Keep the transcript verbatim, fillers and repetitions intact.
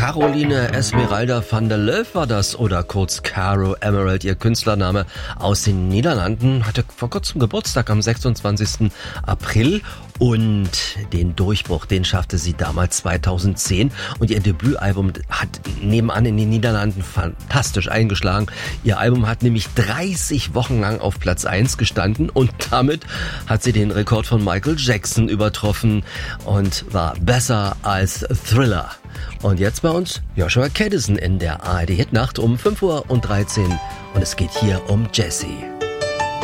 Caroline Esmeralda van der Leeuw war das, oder kurz Caro Emerald, ihr Künstlername, aus den Niederlanden, hatte vor kurzem Geburtstag am sechsundzwanzigsten April und den Durchbruch, den schaffte sie damals zweitausendzehn und ihr Debütalbum hat nebenan in den Niederlanden fantastisch eingeschlagen. Ihr Album hat nämlich dreißig Wochen lang auf Platz eins gestanden und damit hat sie den Rekord von Michael Jackson übertroffen und war besser als Thriller. Und jetzt bei uns Joshua Kadison in der A R D Hitnacht um fünf Uhr dreizehn und es geht hier um Jessie.